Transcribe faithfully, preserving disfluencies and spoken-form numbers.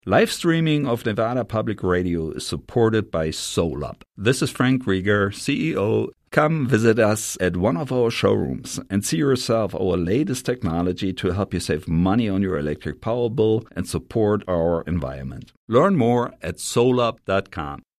Live streaming of Nevada Public Radio is supported by SolUp. This is Frank Rieger, C E O. Come visit us at one of our showrooms and see yourself our latest technology to help you save money on your electric power bill and support our environment. Learn more at solup dot com.